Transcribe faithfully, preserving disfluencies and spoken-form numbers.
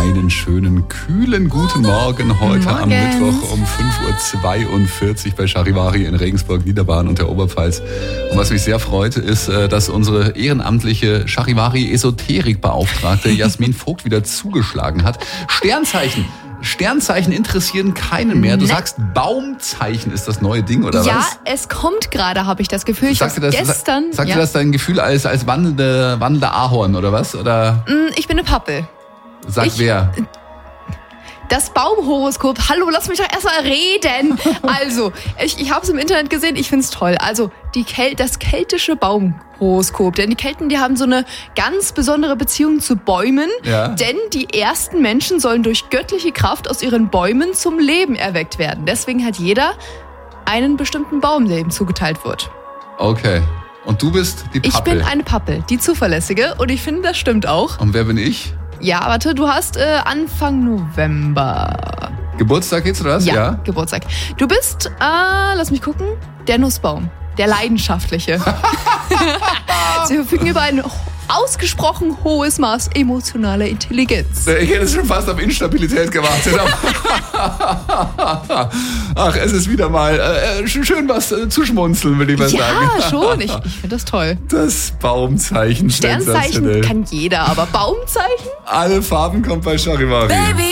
Einen schönen, kühlen guten Morgen heute Morgens. am Mittwoch um fünf Uhr zweiundvierzig bei Charivari in Regensburg, Niederbayern und der Oberpfalz. Und was mich sehr freut, ist, dass unsere ehrenamtliche Charivari-Esoterik-Beauftragte Jasmin Vogt wieder zugeschlagen hat. Sternzeichen. Sternzeichen interessieren keinen mehr. Du Ne. sagst, Baumzeichen ist das neue Ding, oder Ja, was? es kommt gerade, habe ich das Gefühl. Ich Sagt habe dir das, gestern. sagt ja. dir das dein Gefühl als, als wandelnde, wandelnder Ahorn, oder was? Oder Mm, Ich bin eine Pappel. sagt Ich- wer? Das Baumhoroskop. Hallo, lass mich doch erstmal reden. Also, ich, ich habe es im Internet gesehen, ich find's toll. Also, die Kel das keltische Baumhoroskop. Denn die Kelten, die haben so eine ganz besondere Beziehung zu Bäumen. Ja. Denn die ersten Menschen sollen durch göttliche Kraft aus ihren Bäumen zum Leben erweckt werden. Deswegen hat jeder einen bestimmten Baum, der ihm zugeteilt wird. Okay. Und du bist die Ich Pappel. bin eine Pappel, die zuverlässige. Und ich finde, das stimmt auch. Und wer bin ich? Ja, warte, du hast äh, Anfang November. Geburtstag jetzt, oder was? Ja, Geburtstag. Du bist, äh, lass mich gucken, der Nussbaum. Der Leidenschaftliche. Sie verfügen über ein ausgesprochen hohes Maß emotionaler Intelligenz. Ich hätte schon fast auf Instabilität gewartet. Ach, es ist wieder mal äh, schön was äh, zu schmunzeln, würde ich mal sagen. Ja, schon. Ich, ich finde das toll. Das Baumzeichen. Sternzeichen sensationell. kann jeder, aber Baumzeichen? Alle Farben kommt bei Charivari. Baby